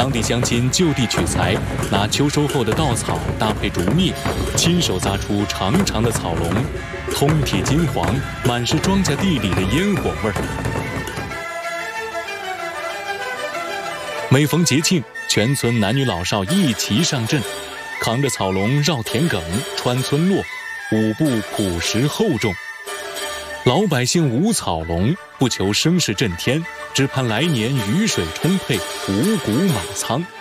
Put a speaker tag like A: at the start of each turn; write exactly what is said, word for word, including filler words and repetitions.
A: 当地乡亲就地取材，拿秋收后的稻草搭配竹篾，亲手扎出长长的草笼，通体金黄，满是庄稼地里的烟火味儿。每逢节庆，全村男女老少一齐上阵，扛着草笼绕田埂，穿村落，舞步朴实厚重。老百姓舞草笼，不求声势震天，只盼来年雨水充沛，五谷满仓。